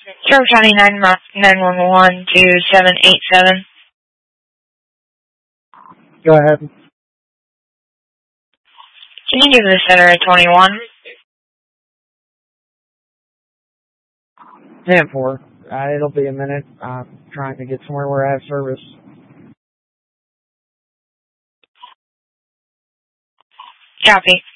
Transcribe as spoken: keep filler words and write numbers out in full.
Charles County nine one one to seven eight seven. Go ahead. Can you give the center a twenty-one? ten four. Uh, it'll be a minute. I'm trying to get somewhere where I have service. Copy.